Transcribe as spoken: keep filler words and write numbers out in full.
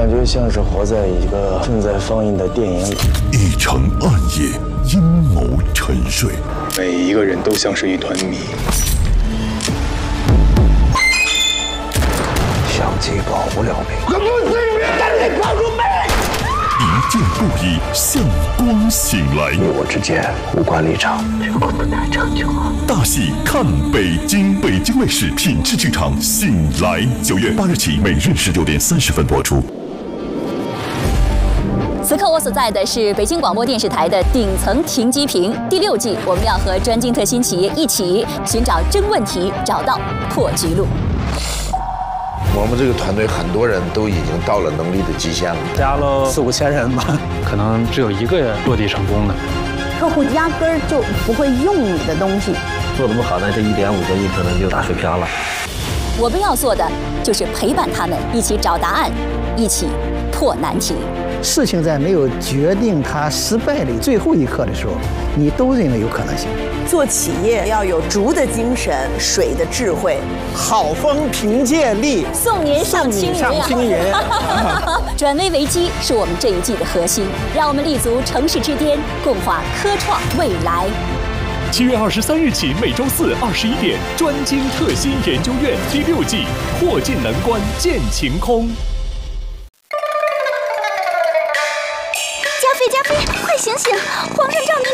感觉像是活在一个正在放映的电影里。 一城暗夜，阴谋沉睡， 每一个人都像是一团谜。相机保不了命。我不是人，但是保住命。 一见不已，向光醒来。 与我之间无关立场， 这个不难长久啊。 大戏看北京，北京卫视品质剧场《醒来》，九月八日起，每日十九点三十分播出。 此刻我所在的是北京广播电视台的顶层停机坪第六季，我们要和专精特新企业一起寻找真问题，找到破局路。 我们这个团队很多人都已经到了能力的极限了， 加了四五千人吧，可能只有一个人落地成功的。 客户压根儿就不会用你的东西， 做得不好，那这一点五个亿可能就打水漂了。 我们要做的就是陪伴他们，一起找答案，一起破难题。 事情在没有决定它失败的最后一刻的时候，你都认为有可能性。 做企业要有竹的精神，水的智慧， 好风凭借力， 送年上青云啊！ 青云转危为机是我们这一季的核心，让我们立足城市之巅，共话科创未来。 七月二十三日起，每周四二十一点，专精特新研究院第六季，破镜难关见晴空。 加菲加菲，快醒醒！皇上召